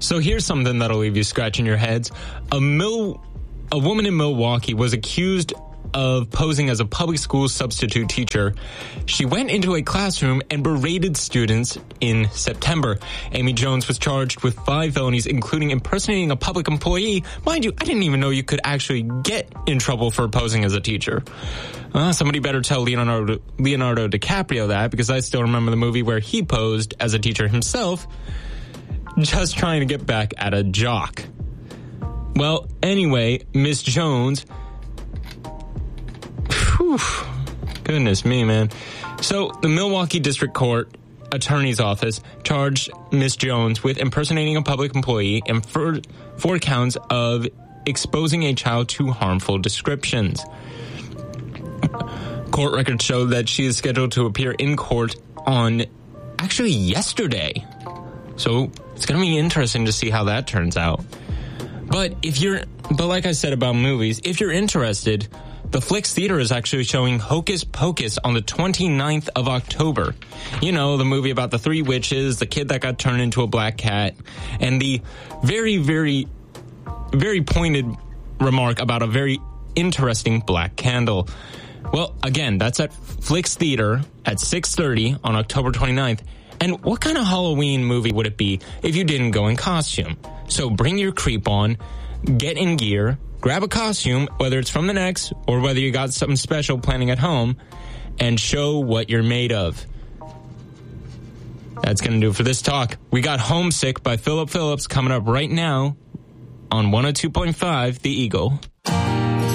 So here's something that'll leave you scratching your heads. A woman in Milwaukee was accused of posing as a public school substitute teacher. She went into a classroom and berated students in September. Amy Jones was charged with 5 felonies, including impersonating a public employee. Mind you, I didn't even know you could actually get in trouble for posing as a teacher. Somebody better tell Leonardo DiCaprio that, because I still remember the movie where he posed as a teacher himself, just trying to get back at a jock. Well, anyway, Miss Jones... Whew, goodness me, man. So, the Milwaukee District Court Attorney's Office charged Miss Jones with impersonating a public employee and 4 counts of exposing a child to harmful descriptions. Court records show that she is scheduled to appear in court on actually yesterday. So, it's going to be interesting to see how that turns out. But like I said about movies, if you're interested, the Flix Theater is actually showing Hocus Pocus on the 29th of October. You know, the movie about the 3 witches, the kid that got turned into a black cat, and the very, very, very pointed remark about a very interesting black candle. Well, again, that's at Flix Theater at 6:30 on October 29th. And what kind of Halloween movie would it be if you didn't go in costume? So bring your creep on, get in gear, grab a costume, whether it's from the Next or whether you got something special planning at home, and show what you're made of. That's going to do it for this talk. We got Homesick by Philip Phillips coming up right now on 102.5 The Eagle.